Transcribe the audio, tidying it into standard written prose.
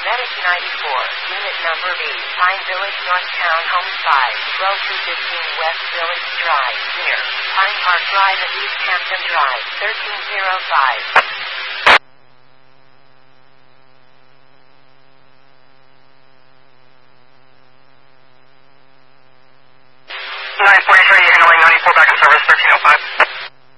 Medic 94, Unit Number B, Pine Village North Town Homes 5, 12215 West Village Drive, near Pine Park Drive and East Hampton Drive, 1305.